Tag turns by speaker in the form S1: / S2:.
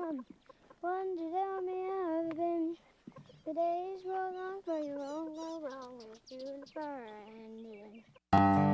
S1: come. One to tell me how I've been. The days roll on for you, won't go wrong with you, the fire ending.